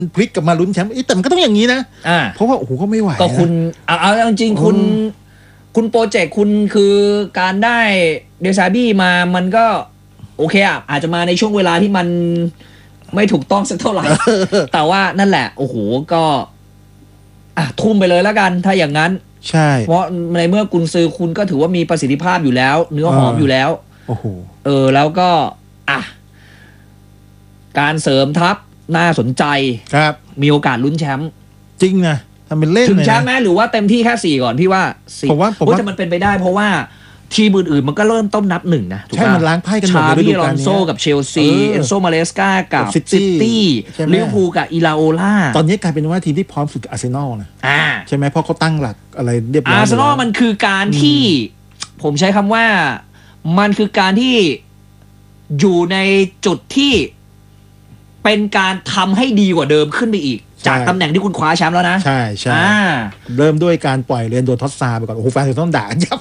พลิกกลับมาลุ้นแชมป์แต่มันก็ต้องอย่างนี้นะเพราะว่าโอ้โหก็ไม่ไหวก็คุณเอาจริงๆคุณโปรเจกต์คุณคือการได้เดซาบี้มามันก็โอเคอ่ะอาจจะมาในช่วงเวลาที่มันไม่ถูกต้องสักเท่าไหร่ แต่ว่านั่นแหละโอ้โหก็ทุ่มไปเลยแล้วกันถ้าอย่างนั้นใช่เพราะในเมื่อกุนซือคุณก็ถือว่ามีประสิทธิภาพอยู่แล้วเนื้อหอมอยู่แล้วโอ้โหแล้วก็การเสริมทัพน่าสนใจครับมีโอกาสลุ้นแชมป์จริงนะทำเป็นเล่นถึงแชมป์ไหมหรือว่าเต็มที่แค่4ก่อนพี่ว่าผมว่าจะมันเป็นไปได้เพราะว่าทีมอื่นๆมันก็เริ่มต้มนับ1นะใช่มันล้างไพ่กันหมดเลยฤดูกาลนี้ชาบิ อลอนโซกับเชลซีเอนโซมาเลสกากับซิตี้ลิเวอร์พูลกับอิลาโอล่าตอนนี้กลายเป็นว่าทีมที่พร้อมสุดอาร์เซนอลนะใช่ไหมเพราะเขาตั้งหลักอะไรเรียบร้อยอาร์เซนอลมันคือการที่ผมใช้คำว่ามันคือการที่อยู่ในจุดที่เป็นการทำให้ดีกว่าเดิมขึ้นไปอีกจากตำแหน่งที่คุณคว้าแชมป์แล้วนะใช่ใช่เริ่มด้วยการปล่อยเรนโดทอสซาไปก่อนโอ้โหแฟนต้องด่ายับ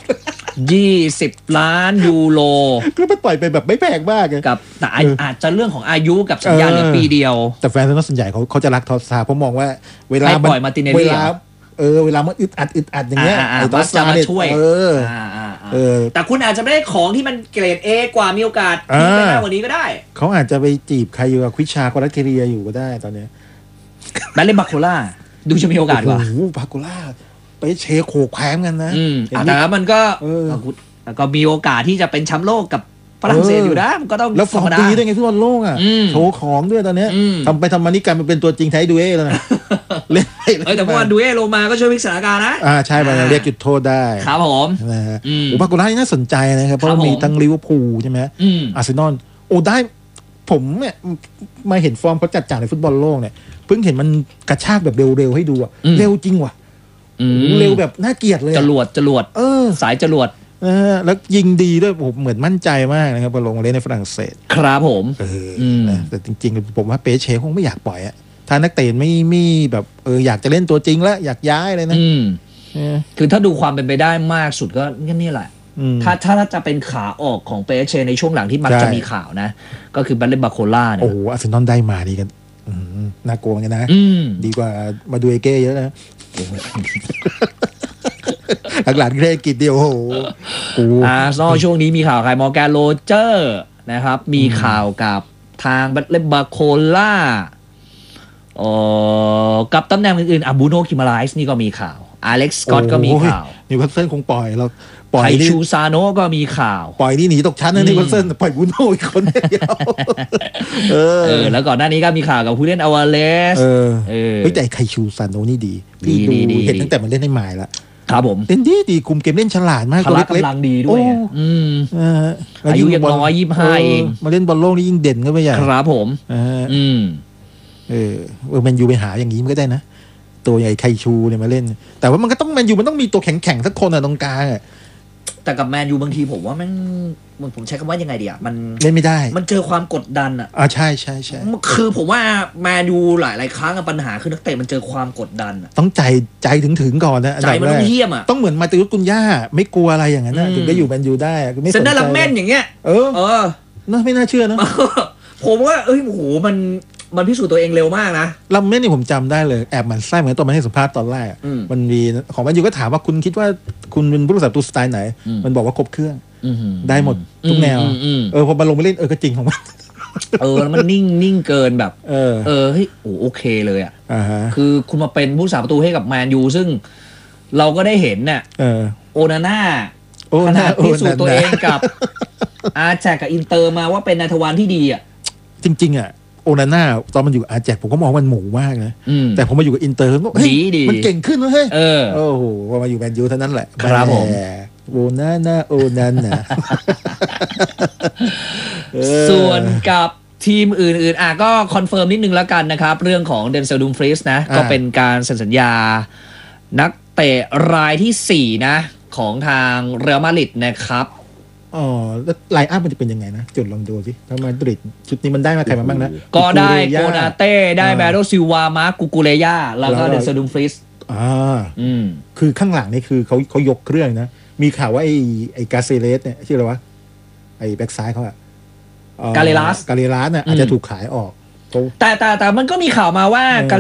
20 ล้านยูโรก็ไปปล่อยไปแบบไม่แพงมากกับแต่อาจจะเรื่องของอายุกับสัญญาเหลือปีเดียวแต่แฟนต้องส่วนใหญ่เขาจะรักทอสซาเพราะมองว่าเวลาปล่อยมาติเนลี่เวลามันอึดอัดอย่างเงี้ยไอ้ทอสซาเนี่ยช่วยแต่คุณอาจจะไม่ได้ของที่มันเกรด A กว่ามีโอกาสที่จะได้กว่านี้ก็ได้เขาอาจจะไปจีบใครอยู่กับควิชาคอรัสเทเรียอยู่ก็ได้ตอนนี้แบลเลนบาโคล่าดูจะมีโอกาสกว่าโอ้โหบาโคล่าไปเชโคแพ้กันนะแต่มันก็มีโอกาสที่จะเป็นแชมป์โลกกับฝรั่งเศสอยู่นะก็ต้องแล้วฟอร์มดีด้วยไงฟุตบอลโลกโชว์ของด้วยตอนนี้ทำไปทำมานี่กลายเป็นตัวจริงไทยดูเอ้แล้วนะเล่นแต่เมื่อวานดูเอ้ลงมาก็ช่วยพลิกสถานการณ์นะใช่ไปเรียกจุดโทษได้ครับผมนะฮะบาโคล่าน่าสนใจนะครับเพราะมีทั้งลิเวอร์พูลใช่ไหมอาร์เซนอลได้ผมเนี่ยมาเห็นฟอร์มเขาจัดในฟุตบอลโลกเนี่ยเพิ่งเห็นมันกระชากแบบเร็วๆให้ดูเร็วจริงว่ะเร็วแบบน่าเกลียดเลยจรวดสายจรวดแล้วยิงดีด้วยผมเหมือนมั่นใจมากนะครับพอลงเล่นในฝรั่งเศสครับผมแต่จริงๆผมว่าเปเช่คงไม่อยากปล่อยถ้านักเตะไม่แบบอยากจะเล่นตัวจริงแล้วอยากย้ายเลยนะคือถ้าดูความเป็นไปได้มากสุดก็นี่แหละถ้าจะเป็นขาออกของเปเช่ในช่วงหลังที่มันจะมีข่าวนะก็คือแบลเลนบาโคล่าเนี่ยโอ้โหอาร์เซนอลได้มาดีกันน่ากลัวกันนะดีกว่ามาดูเอเก้เยอะนะหลังๆเรกิจเดียวโอ้โหช่วงนี้มีข่าวใครมอร์แกนโรเจอร์นะครับมีข่าวกับทางแบลเลนบาโคล่ากับตำแหน่งอื่นๆบูโนคิมาไลส์นี่ก็มีข่าวอเล็กซ์สกอตก็มีข่าวนิวคาสเซิลคงปล่อยเราไทชูซาโนก็มีข่าวปล่อยนี่หนีตกชั้นนะนิวคาสเซิลปล่อยบูโน่อีกคนเดียวแล้วก่อนหน้านี้ก็มีข่าวกับผู้เล่นอวาเลสแต่ไทชูซาโนนี่ดีพี่ดูเห็นตั้งแต่มันเล่นในหมายแล้วครับผมเล่นดีคุมเกมเล่นฉลาดมากตัวเล็กกำลังดีด้วยอายุยังน้อย25เองมาเล่นบอลโลกนี่ยิ่งเด่นก็ไม่ใหญ่ครับผมแมนยูไปหาอย่างนี้มันก็ได้นะตัวใหญ่ไคชูเนี่ยมาเล่นแต่ว่ามันก็ต้องแมนยูมันต้องมีตัวแข็งๆสักคนตรงกลางแต่กับแมนยูบางทีผมว่าผมใช้คำว่ายังไงดีมันเล่นไม่ได้มันเจอความกดดันใช่คือผมว่าแมนยูหลายครั้งปัญหาคือนักเตะมันเจอความกดดันต้องใจถึงก่อนนะใจมันต้องเยี่ยมต้องเหมือนมาติอุสกุนย่าไม่กลัวอะไรอย่างนั้นถึงได้อยู่แมนยูได้เซนเดอร์ลัมเมนอย่างเงี้ยไม่น่าเชื่อนะผมว่าโอ้โหมันพิสูจน์ตัวเองเร็วมากนะลัมเม่นนี่ผมจำได้เลยแอบมันไส้เหมือนตอนมันให้สัมภาษณ์ตอนแรกมันมีของมันอยู่ก็ถามว่าคุณคิดว่าคุณเป็นผู้รักษาตัวสไตล์ไหนมันบอกว่าครบเครื่องได้หมดทุกแนวพอมาลงไปเล่นก็จริงของมันแล้วมันนิ่งเกินแบบเฮ้ยโอเคเลยคือคุณมาเป็นผู้รักษาประตูให้กับแมนยูซึ่งเราก็ได้เห็นเนี่ยโอนาน่าขนาดพิสูจน์ตัวเองกับอาแจกกับอินเตอร์มาว่าเป็นนายทวารที่ดีจริงโอนาน่าตอนมันอยู่อาแจกผมก็มองมันหมูมากนะแต่ผมมาอยู่กับอินเตอร์มันเก่งขึ้นเฮ้ยโอ้โหพอมาอยู่แมนยูเท่านั้นแหละครับผมโอนาน่าส่วนกับทีมอื่นๆก็คอนเฟิร์มนิดนึงแล้วกันนะครับเรื่องของเดนเซลดูมฟรีสนะก็เป็นการเซ็นสัญญานักเตะรายที่4นะของทางเรอัลมาดริดนะครับแล้วไลน์อัพมันจะเป็นยังไงนะจุดลองดูสิถ้ามาดริดชุดนี้มันได้มาใครมาบ้างนะก็ได้โกนาเต้ได้แบโรซิลวามาร์กูกูเลย่าแล้วก็เดนเซลดูมฟรีสคือข้างหลังนี่คือเขายกเครื่องนะมีข่าวว่าไอ้กาเซเลสเนี่ยชื่ออะไรวะไอ้แบ็กซ้ายเขากาเลลัสเนี่ยอาจจะถูกขายออกแต่มันก็มีข่าวมาว่า